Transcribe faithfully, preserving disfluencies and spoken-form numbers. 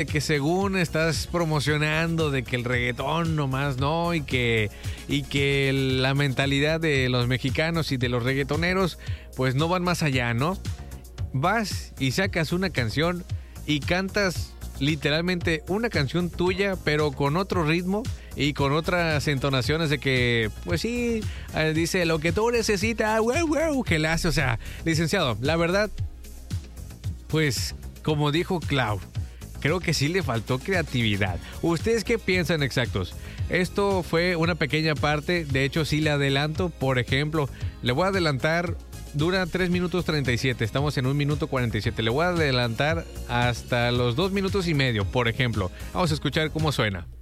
de que según estás promocionando de que el reggaetón nomás no y que, y que la mentalidad de los mexicanos y de los reggaetoneros pues no van más allá, ¿no? Vas y sacas una canción y cantas literalmente una canción tuya pero con otro ritmo y con otras entonaciones de que pues sí, eh, dice lo que tú necesitas, wow, wow, que le hace, o sea, licenciado, la verdad pues como dijo Clau, creo que sí le faltó creatividad. ¿Ustedes qué piensan exactos? Esto fue una pequeña parte, de hecho sí le adelanto, por ejemplo, le voy a adelantar, dura tres minutos treinta y siete, estamos en un minuto cuarenta y siete, le voy a adelantar hasta los dos minutos y medio, por ejemplo. Vamos a escuchar cómo suena.